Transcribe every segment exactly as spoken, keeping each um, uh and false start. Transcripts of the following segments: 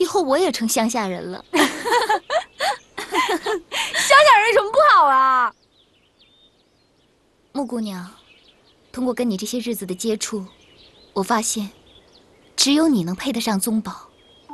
后我也成乡下人了。乡下人有什么不好啊？ 木姑娘，通过跟你这些日子的接触，我发现，只有你能配得上宗保。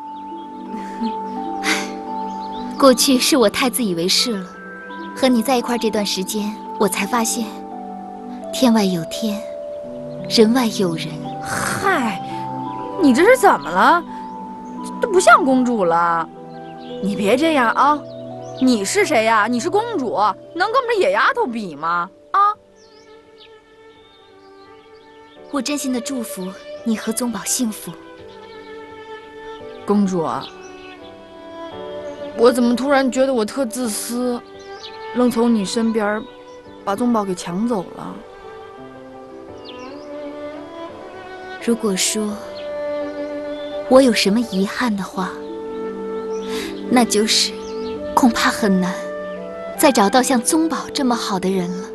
过去是我太自以为是了，和你在一块这段时间，我才发现，天外有天，人外有人。 嗨，你这是怎么了？都不像公主了。你别这样啊！你是谁呀？你是公主，能跟我们这野丫头比吗？啊！ 我真心的祝福你和宗保幸福。 公主，我怎么突然觉得我特自私，愣从你身边把宗保给抢走了？ 如果说我有什么遗憾的话，那就是恐怕很难再找到像宗保这么好的人了。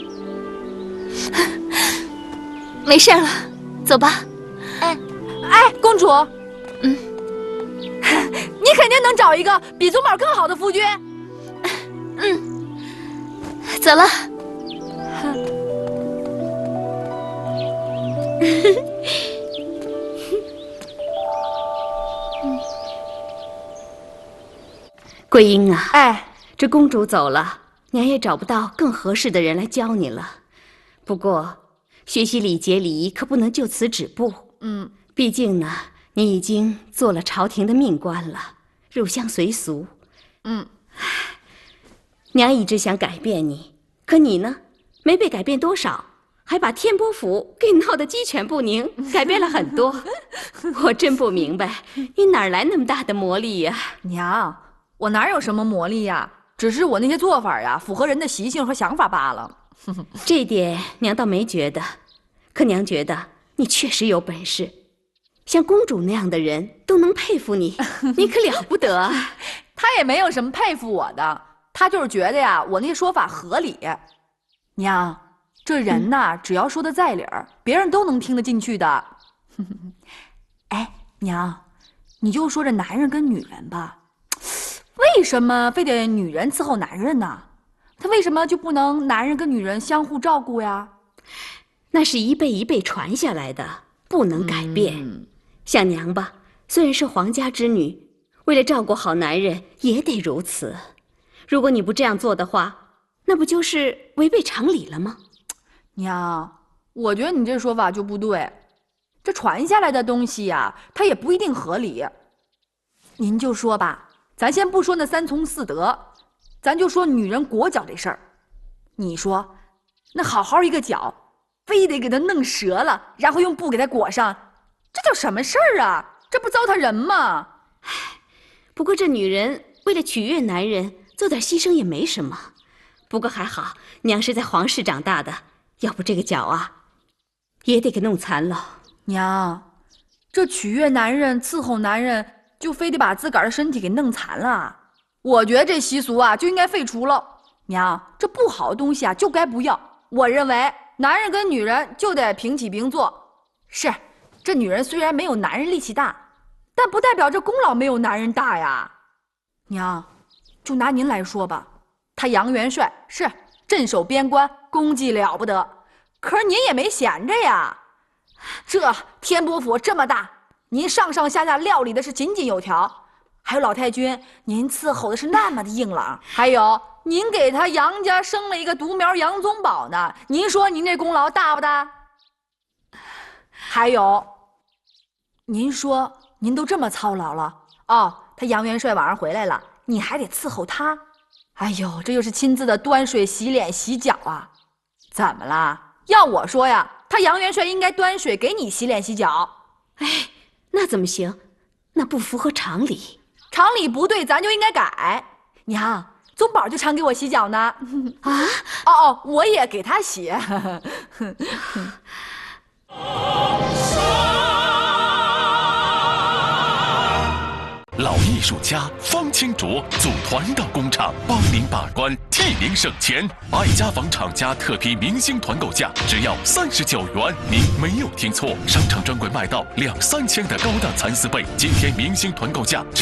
没事了，走吧。 哎，哎，公主， 嗯， 你肯定能找一个比宗保更好的夫君。 嗯，走了。 桂英啊， 哎， 这公主走了，娘也找不到更合适的人来教你了。不过，学习礼节礼仪可不能就此止步。 嗯， 毕竟呢，你已经做了朝廷的命官了，入乡随俗。 嗯， 娘一直想改变你，可你呢，没被改变多少，还把天波府给闹得鸡犬不宁，改变了很多。我真不明白，你哪来那么大的魔力呀？ 娘，我哪有什么魔力呀？只是我那些做法呀，符合人的习性和想法罢了。 这点娘倒没觉得，可娘觉得你确实有本事，像公主那样的人都能佩服你，你可了不得啊！ 他也没有什么佩服我的，他就是觉得呀，我那些说法合理。娘，这人呐，嗯、只要说的在理儿，别人都能听得进去的。哎，娘，你就说这男人跟女人吧，为什么非得女人伺候男人呢？他为什么就不能男人跟女人相互照顾呀？ 那是一辈一辈传下来的，不能改变。嗯、像娘吧，虽然是皇家之女，为了照顾好男人，也得如此。如果你不这样做的话，那不就是违背常理了吗？ 娘，我觉得你这说法就不对。这传下来的东西呀，它也不一定合理。您就说吧，咱先不说那三从四德，咱就说女人裹脚这事儿。你说，那好好一个脚，非得给它弄折了，然后用布给它裹上，这叫什么事儿啊？这不糟蹋人吗？ 唉，不过这女人为了取悦男人，做点牺牲也没什么。不过还好，娘是在皇室长大的，要不这个脚啊，也得给弄残了。 娘，这取悦男人、伺候男人，就非得把自个儿的身体给弄残了？我觉得这习俗啊，就应该废除了。娘，这不好的东西啊，就该不要。我认为，男人跟女人就得平起平坐。是，这女人虽然没有男人力气大，但不代表这功劳没有男人大呀。娘，就拿您来说吧，他杨元帅是镇守边关，功绩了不得，可是您也没闲着呀。这天波府这么大，您上上下下料理的是井井有条，还有老太君，您伺候的是那么的硬朗，还有您给他杨家生了一个独苗杨宗保呢，您说您这功劳大不大？还有，您说您都这么操劳了哦，他杨元帅晚上回来了，你还得伺候他，哎呦，这又是亲自的端水洗脸洗脚啊，怎么啦？要我说呀，他杨元帅应该端水给你洗脸洗脚。 哎，那怎么行？那不符合常理。 常理不对，咱就应该改。娘，宗保就常给我洗脚呢。 啊？ 哦哦，我也给他洗。 老艺术家方清卓组团到工厂帮您把关，替您省钱。爱家纺厂家特批明星团购价只要三十九元，您没有听错，商场专柜卖到两三千的高档蚕丝被，今天明星团购价只